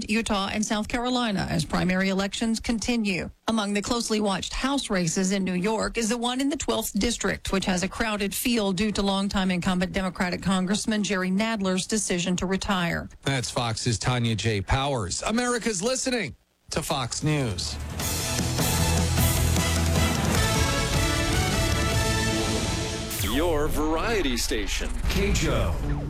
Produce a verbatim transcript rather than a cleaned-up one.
Utah, and South Carolina as primary elections continue. Among the closely watched House races in New York is the one in the twelfth District, which has a crowded field due to longtime incumbent Democratic Congressman Jerry Nadler's decision to retire. That's Fox's Tanya J. Powers. America's listening to Fox News. Your variety station. K J O.